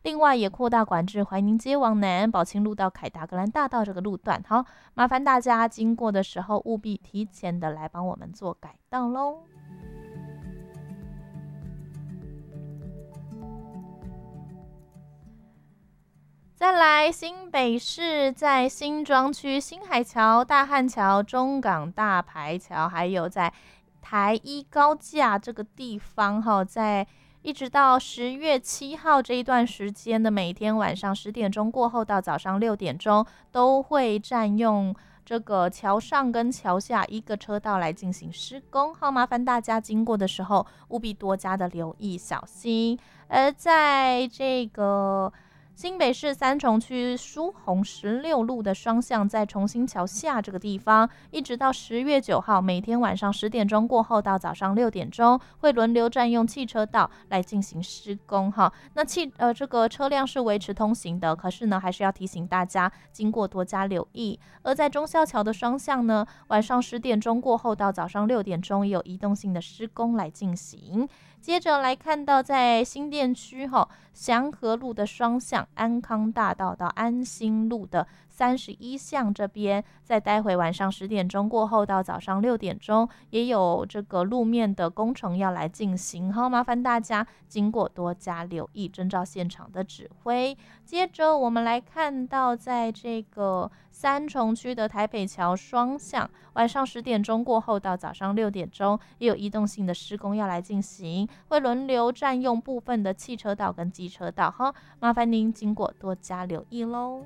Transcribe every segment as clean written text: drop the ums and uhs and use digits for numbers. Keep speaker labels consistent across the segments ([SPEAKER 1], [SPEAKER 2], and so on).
[SPEAKER 1] 另外也扩大管制怀宁街往南、宝清路到凯达格兰大道这个路段。好，麻烦大家经过的时候务必提前的来帮我们做改道咯。再来，新北市在新庄区新海桥、大汉桥、中港大排桥，还有在台一高架这个地方，在一直到10月7号这一段时间的每天晚上10点钟过后到早上6点钟，都会占用这个桥上跟桥下一个车道来进行施工。好，麻烦大家经过的时候务必多加的留意小心。而在这个新北市三重区疏洪16路的双向，在重新桥下这个地方，一直到10月9号每天晚上10点钟过后到早上6点钟，会轮流占用汽车道来进行施工哈。那这个车辆是维持通行的，可是呢，还是要提醒大家经过多加留意。而在忠孝桥的双向呢，晚上10点钟过后到早上6点钟，也有移动性的施工来进行。接着来看到在新店区祥和路的双向安康大道到安心路的31巷这边，在待会晚上10点钟过后到早上6点钟，也有这个路面的工程要来进行。好，麻烦大家经过多加留意，遵照现场的指挥。接着我们来看到在这个三重区的台北桥双向，晚上10点钟过后到早上6点钟，也有移动性的施工要来进行，会轮流占用部分的汽车道跟机车道哈，麻烦您经过多加留意咯。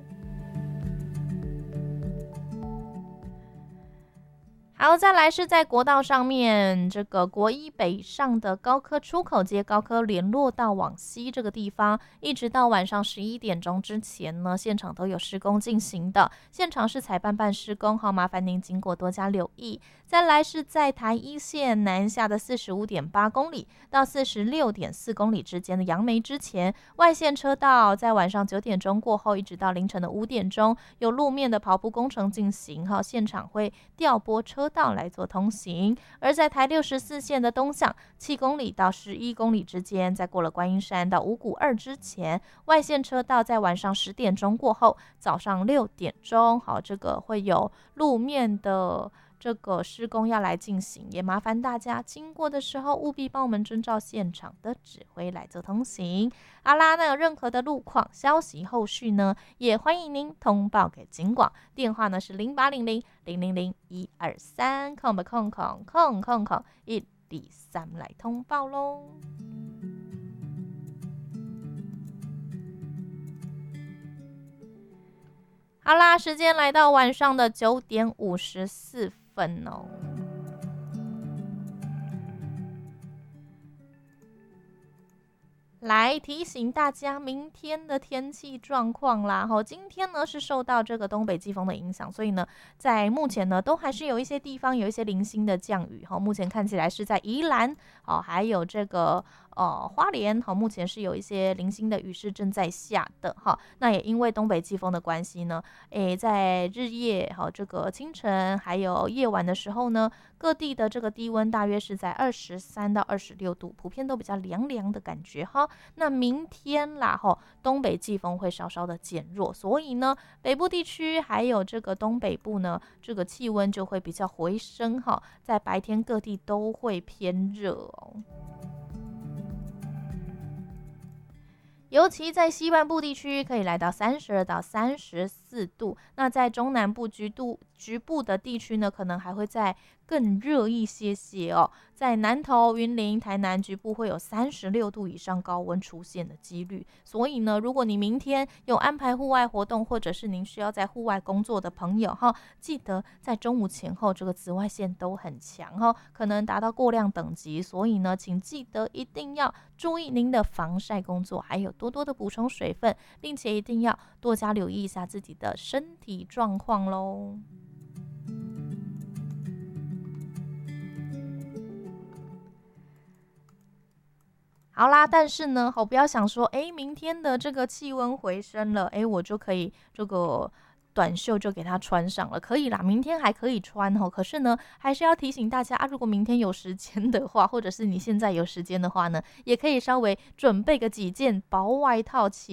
[SPEAKER 1] 好，再来是在国道上面，这个国一北上的高科出口街、高科联络道往西这个地方，一直到晚上11点钟之前呢，现场都有施工进行的。现场是采办施工，好，麻烦您经过多加留意。再来是在台一线南下的45.8公里到46.4公里之间的杨梅之前，外线车道在晚上9点钟过后，一直到凌晨的5点钟，有路面的刨铺工程进行，现场会调拨车道来做通行。而在台64线的东向7公里到11公里之间，在过了观音山到五股2之前，外线车道在晚上10点钟过后，早上6点钟，好，这个会有路面的这个施工要来进行，也麻烦大家经过的时候务必帮我们遵照现场的指挥来做通行。好啦，那有任何的路况消息后续呢，也欢迎您通报给警广，电话呢是0800-000-123123来通报咯。好啦，时间来到晚上的9点54分哦。来提醒大家明天的天气状况啦。今天呢是受到这个东北季风的影响，所以呢在目前呢都还是有一些地方有一些零星的降雨。目前看起来是在宜兰还有这个花莲目前是有一些零星的雨势正在下的那也因为东北季风的关系呢，在日夜这个清晨还有夜晚的时候呢，各地的这个低温大约是在23到26度，普遍都比较凉凉的感觉那明天啦东北季风会稍稍的减弱，所以呢北部地区还有这个东北部呢，这个气温就会比较回升在白天各地都会偏热尤其在西半部地区可以来到32到34度，那在中南部局部的地区呢，可能还会再更热一些些在南投、云林、台南局部会有36度以上高温出现的几率。所以呢，如果你明天有安排户外活动，或者是您需要在户外工作的朋友记得在中午前后这个紫外线都很强可能达到过量等级。所以呢，请记得一定要注意您的防晒工作，还有多多的补充水分，并且一定要多加留意一下自己的身体状况咯。好啦，但是呢不要想说明天的这个气温回升了我就可以这个短袖就给它穿上了，可以啦，明天还可以穿可是呢还是要提醒大家如果明天有时间的话，或者是你现在有时间的话呢，也可以稍微准备个几件薄外套起